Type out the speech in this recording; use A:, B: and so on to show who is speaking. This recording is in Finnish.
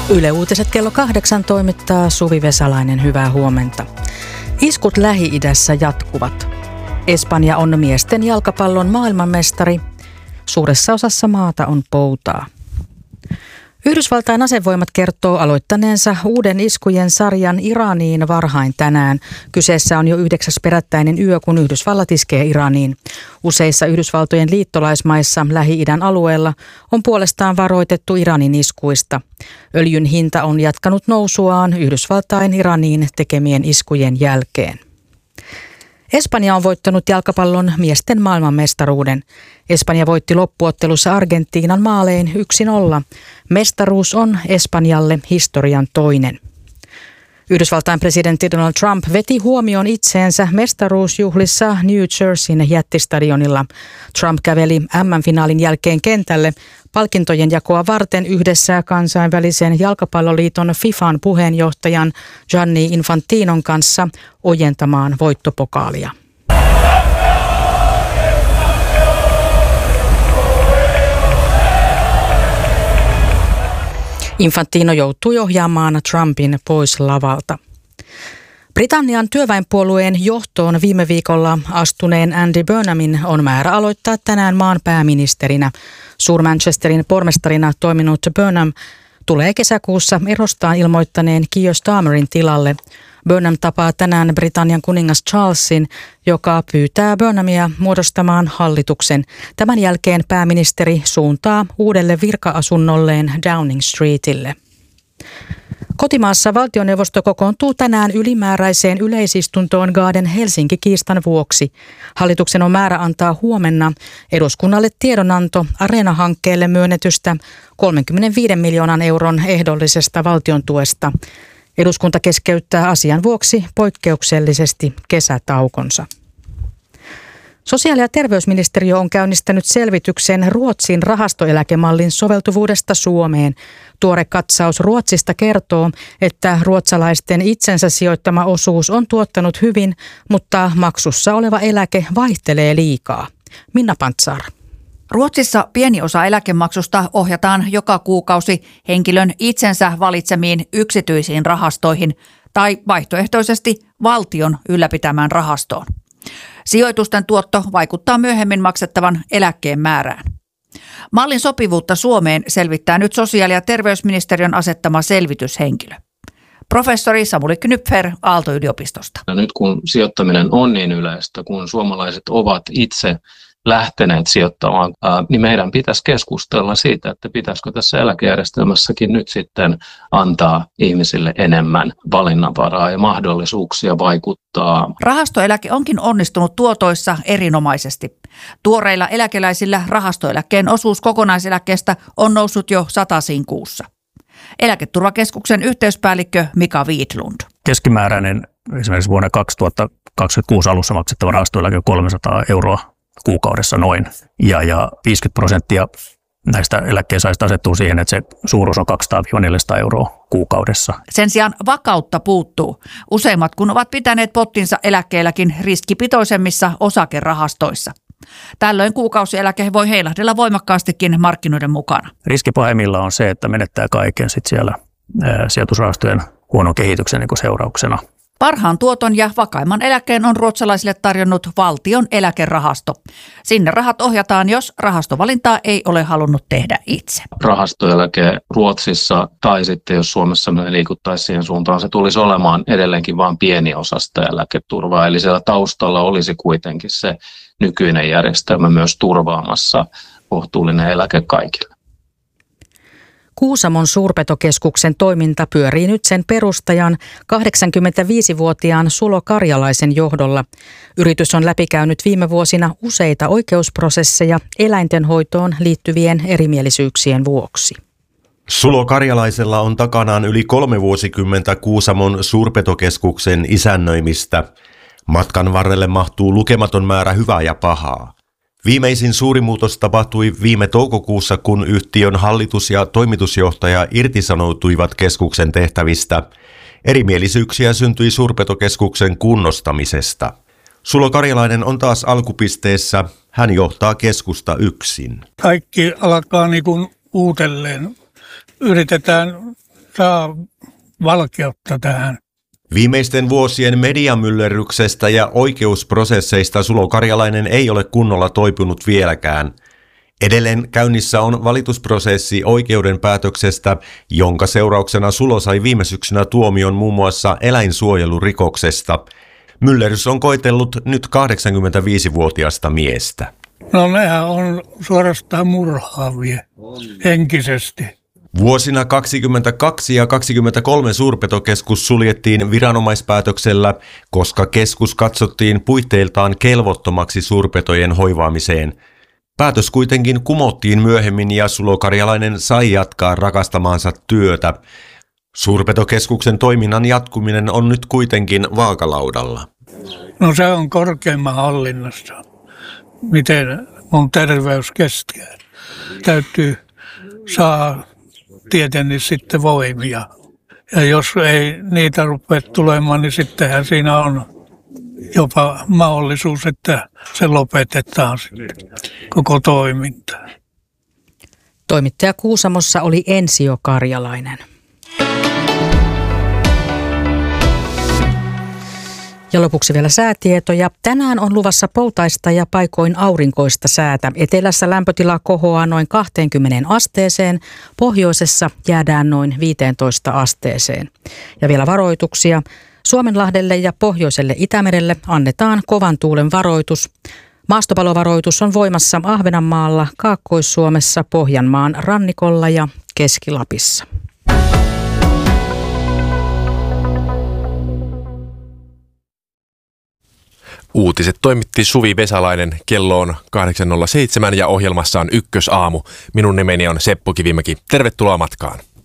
A: Yle Uutiset kello 8 toimittaa Suvi Vesalainen. Hyvää huomenta. Iskut Lähi-idässä jatkuvat. Espanja on miesten jalkapallon maailmanmestari. Suuressa osassa maata on poutaa. Yhdysvaltain asevoimat kertoo aloittaneensa uuden iskujen sarjan Iraniin varhain tänään. Kyseessä on jo 9. perättäinen yö, kun Yhdysvallat iskee Iraniin. Useissa Yhdysvaltojen liittolaismaissa Lähi-idän alueella on puolestaan varoitettu Iranin iskuista. Öljyn hinta on jatkanut nousuaan Yhdysvaltain Iraniin tekemien iskujen jälkeen. Espanja on voittanut jalkapallon miesten maailmanmestaruuden. Espanja voitti loppuottelussa Argentiinan maalein 1-0. Mestaruus on Espanjalle historian toinen. Yhdysvaltain presidentti Donald Trump veti huomioon itseensä mestaruusjuhlissa New Jerseyn jättistadionilla. Trump käveli MM-finaalin jälkeen kentälle palkintojen jakoa varten yhdessä kansainvälisen jalkapalloliiton FIFAn puheenjohtajan Gianni Infantinon kanssa ojentamaan voittopokaalia. Infantino joutui ohjaamaan Trumpin pois lavalta. Britannian työväenpuolueen johtoon viime viikolla astuneen Andy Burnhamin on määrä aloittaa tänään maan pääministerinä. Suur-Manchesterin pormestarina toiminut Burnham tulee kesäkuussa erostaan ilmoittaneen Keir Starmerin tilalle. Burnham tapaa tänään Britannian kuningas Charlesin, joka pyytää Burnhamia muodostamaan hallituksen. Tämän jälkeen pääministeri suuntaa uudelle virka-asunnolleen Downing Streetille. Kotimaassa valtioneuvosto kokoontuu tänään ylimääräiseen yleisistuntoon Gaaden Helsinki-kiistan vuoksi. Hallituksen on määrä antaa huomenna eduskunnalle tiedonanto Areena-hankkeelle myönnetystä 35 miljoonan euron ehdollisesta valtiontuesta. Eduskunta keskeyttää asian vuoksi poikkeuksellisesti kesätaukonsa. Sosiaali- ja terveysministeriö on käynnistänyt selvityksen Ruotsin rahastoeläkemallin soveltuvuudesta Suomeen. Tuore katsaus Ruotsista kertoo, että ruotsalaisten itsensä sijoittama osuus on tuottanut hyvin, mutta maksussa oleva eläke vaihtelee liikaa. Minna Pantsar.
B: Ruotsissa pieni osa eläkemaksusta ohjataan joka kuukausi henkilön itsensä valitsemiin yksityisiin rahastoihin tai vaihtoehtoisesti valtion ylläpitämään rahastoon. Sijoitusten tuotto vaikuttaa myöhemmin maksettavan eläkkeen määrään. Mallin sopivuutta Suomeen selvittää nyt sosiaali- ja terveysministeriön asettama selvityshenkilö. Professori Samuli Knypfer Aalto-yliopistosta.
C: Nyt kun sijoittaminen on niin yleistä, kun suomalaiset ovat itse lähteneet sijoittamaan, niin meidän pitäisi keskustella siitä, että pitäisikö tässä eläkejärjestelmässäkin nyt sitten antaa ihmisille enemmän valinnanvaraa ja mahdollisuuksia vaikuttaa.
B: Rahastoeläke onkin onnistunut tuotoissa erinomaisesti. Tuoreilla eläkeläisillä rahastoeläkkeen osuus kokonaiseläkkeestä on noussut jo 100 kuussa. Eläketurvakeskuksen yhteyspäällikkö Mika Wiidlund.
D: Keskimääräinen esimerkiksi vuonna 2026 alussa maksettava rahastoeläke on 300 euroa kuukaudessa noin. Ja 50% näistä eläkkeensaajista asettuu siihen, että se suuruus on 200-400 euroa kuukaudessa.
B: Sen sijaan vakautta puuttuu. Useimmat kun ovat pitäneet pottinsa eläkkeelläkin riskipitoisemmissa osakerahastoissa. Tällöin kuukausieläke voi heilahdella voimakkaastikin markkinoiden mukana.
D: Riski pahimmillaan on se, että menettää kaiken sit siellä sijoitusrahastojen huonon kehityksen seurauksena.
B: Parhaan tuoton ja vakaimman eläkkeen on ruotsalaisille tarjonnut valtion eläkerahasto. Sinne rahat ohjataan, jos rahastovalintaa ei ole halunnut tehdä itse.
C: Rahastoeläke Ruotsissa tai sitten jos Suomessa me liikuttaisiin siihen suuntaan, se tulisi olemaan edelleenkin vain pieni osa sitä eläketurvaa. Eli siellä taustalla olisi kuitenkin se nykyinen järjestelmä myös turvaamassa kohtuullinen eläke kaikille.
A: Kuusamon suurpetokeskuksen toiminta pyörii nyt sen perustajan 85-vuotiaan Sulo Karjalaisen johdolla. Yritys on läpikäynyt viime vuosina useita oikeusprosesseja eläintenhoitoon liittyvien erimielisyyksien vuoksi.
E: Sulo Karjalaisella on takanaan yli 3 vuosikymmentä Kuusamon suurpetokeskuksen isännöimistä. Matkan varrelle mahtuu lukematon määrä hyvää ja pahaa. Viimeisin suuri muutos tapahtui viime toukokuussa, kun yhtiön hallitus ja toimitusjohtaja irtisanoutuivat keskuksen tehtävistä. Erimielisyyksiä syntyi suurpetokeskuksen kunnostamisesta. Sulo Karjalainen on taas alkupisteessä. Hän johtaa keskusta yksin.
F: Kaikki alkaa niin kuin uudelleen. Yritetään saa valkeutta tähän.
E: Viimeisten vuosien mediamyllerryksestä ja oikeusprosesseista Sulo Karjalainen ei ole kunnolla toipunut vieläkään. Edelleen käynnissä on valitusprosessi oikeuden päätöksestä, jonka seurauksena Sulo sai viime syksynä tuomion muun muassa eläinsuojelurikoksesta. Myllerrys on koetellut nyt 85-vuotiaasta miestä.
F: No nehän on suorastaan murhaavia henkisesti.
E: Vuosina 22 ja 23 suurpetokeskus suljettiin viranomaispäätöksellä, koska keskus katsottiin puitteiltaan kelvottomaksi suurpetojen hoivaamiseen. Päätös kuitenkin kumottiin myöhemmin ja Sulo Karjalainen sai jatkaa rakastamaansa työtä. Suurpetokeskuksen toiminnan jatkuminen on nyt kuitenkin vaakalaudalla.
F: No se on korkeimman hallinnassa. Miten mun terveys kestää? Täytyy saada tietenkin sitten voimia. Ja jos ei niitä rupea tulemaan, niin sittenhän siinä on jopa mahdollisuus, että se lopetetaan sitten koko toiminta.
A: Toimittaja Kuusamossa oli Ensio Karjalainen. Ja lopuksi vielä säätietoja. Tänään on luvassa poutaista ja paikoin aurinkoista säätä. Etelässä lämpötila kohoaa noin 20 asteeseen, pohjoisessa jäädään noin 15 asteeseen. Ja vielä varoituksia. Suomenlahdelle ja pohjoiselle Itämerelle annetaan kovan tuulen varoitus. Maastopalovaroitus on voimassa Ahvenanmaalla, Kaakkois-Suomessa, Pohjanmaan rannikolla ja Keski-Lapissa.
G: Uutiset toimitti Suvi Vesalainen, kello on 8.07 ja ohjelmassa on Ykkösaamu. Minun nimeni on Seppo Kivimäki. Tervetuloa matkaan.